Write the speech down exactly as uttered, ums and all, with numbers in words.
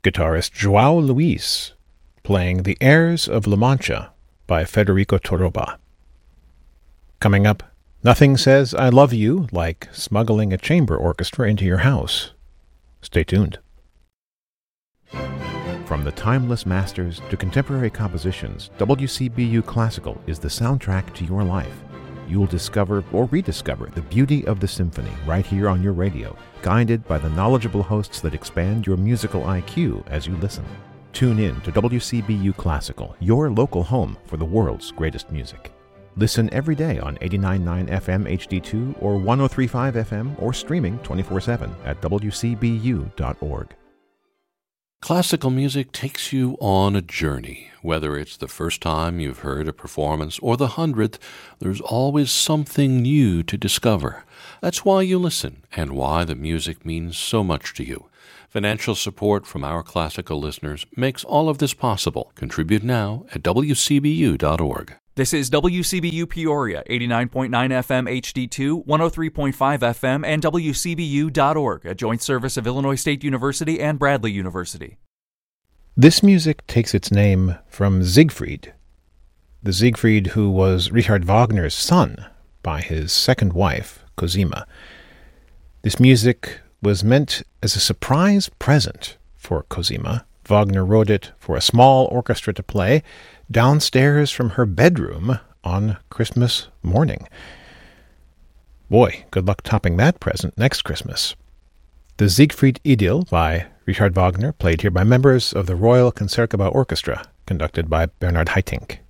guitarist João Luis, playing the Airs of La Mancha by Federico Toroba. Coming up, nothing says I love you like smuggling a chamber orchestra into your house. Stay tuned. From the timeless masters to contemporary compositions, W C B U Classical is the soundtrack to your life. You'll discover or rediscover the beauty of the symphony right here on your radio, guided by the knowledgeable hosts that expand your musical I Q as you listen. Tune in to W C B U Classical, your local home for the world's greatest music. Listen every day on eighty-nine point nine F M H D two or one oh three point five F M or streaming twenty-four seven at W C B U dot org. Classical music takes you on a journey. Whether it's the first time you've heard a performance or the hundredth, there's always something new to discover. That's why you listen and why the music means so much to you. Financial support from our classical listeners makes all of this possible. Contribute now at W C B U dot org. This is W C B U Peoria, eighty-nine point nine F M H D two, one oh three point five F M, and W C B U dot org, a joint service of Illinois State University and Bradley University. This music takes its name from Siegfried, the Siegfried who was Richard Wagner's son by his second wife, Cosima. This music was meant as a surprise present for Cosima. Wagner wrote it for a small orchestra to play downstairs from her bedroom on Christmas morning. Boy, good luck topping that present next Christmas. The Siegfried Idyll by Richard Wagner, played here by members of the Royal Concertgebouw Orchestra, conducted by Bernhard Haitink.